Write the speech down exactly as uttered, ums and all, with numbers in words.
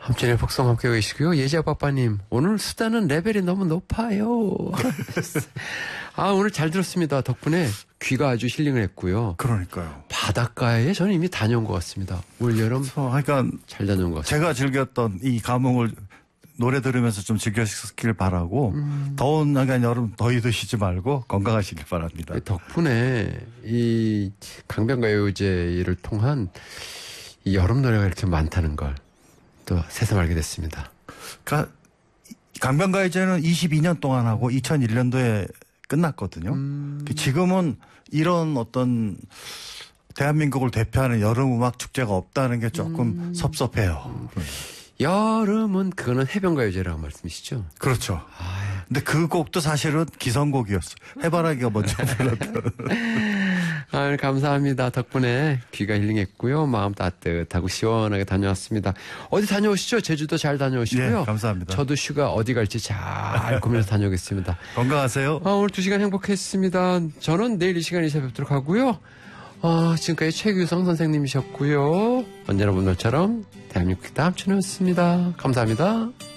함께 복성 함께 계시고요. 예자빠빠님, 오늘 수다는 레벨이 너무 높아요. 아, 오늘 잘 들었습니다. 덕분에 귀가 아주 힐링을 했고요. 그러니까요. 바닷가에 저는 이미 다녀온 것 같습니다. 올 여름 그러니까 잘 다녀온 것 같습니다. 제가 즐겼던 이 감흥을 노래 들으면서 좀 즐겼길 바라고 음. 더운 그러니까 여름 더위 드시지 말고 건강하시길 바랍니다. 덕분에 이 강변가요제를 통한 이 여름 노래가 이렇게 많다는 걸 또 새삼 알게 됐습니다. 그러니까 강변가요제는 이십이 년 동안 하고 이천일 년도에 끝났거든요. 음. 지금은 이런 어떤 대한민국을 대표하는 여름음악 축제가 없다는 게 조금 음. 섭섭해요. 음. 여름은 그거는 해변가요제라고 말씀이시죠? 그렇죠. 아, 근데 그 곡도 사실은 기성곡이었어. 해바라기가 먼저 불렀던. 아, 감사합니다. 덕분에 귀가 힐링했고요. 마음 따뜻하고 시원하게 다녀왔습니다. 어디 다녀오시죠? 제주도 잘 다녀오시고요. 네, 감사합니다. 저도 휴가 어디 갈지 잘 고민해서 다녀오겠습니다. 건강하세요. 아, 오늘 두 시간 행복했습니다. 저는 내일 이 시간에 찾아뵙도록 하고요. 아, 지금까지 최규성 선생님이셨고요. 언제나 본 날처럼 대한민국 다음 주였습니다. 감사합니다.